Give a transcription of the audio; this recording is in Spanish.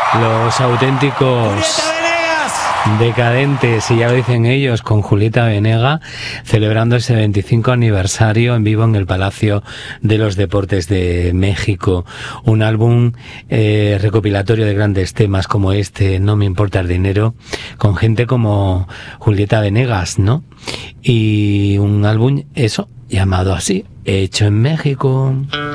Los auténticos decadentes, y ya lo dicen ellos, con Julieta Venegas, celebrando ese 25 aniversario en vivo en el Palacio de los Deportes de México. Un álbum recopilatorio de grandes temas como este, No me importa el dinero, con gente como Julieta Venegas, ¿no? Y un álbum, eso, llamado así, Hecho en México.